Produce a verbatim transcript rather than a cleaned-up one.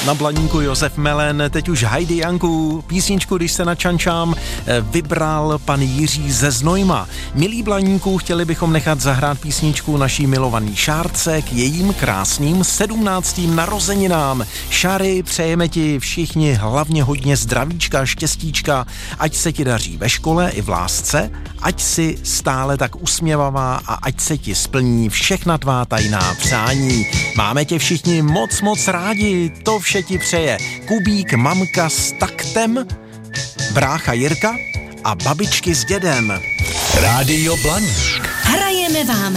Na Blaníku Josef Melen, teď už Heidi Janku. Písničku, když se na čančám, vybral pan Jiří ze Znojma. Milí Blaníku, chtěli bychom nechat zahrát písničku naší milovaný Šárce k jejím krásným sedmnáctým narozeninám. Šary, přejeme ti všichni hlavně hodně zdravíčka, štěstíčka, ať se ti daří ve škole i v lásce, ať si stále tak usměvavá a ať se ti splní všechna tvá tajná přání. Máme tě všichni moc, moc rádi, to vše ti přeje Kubík, mamka s taktem, brácha Jirka a babičky s dědem. Rádio Blaník. Hrajeme vám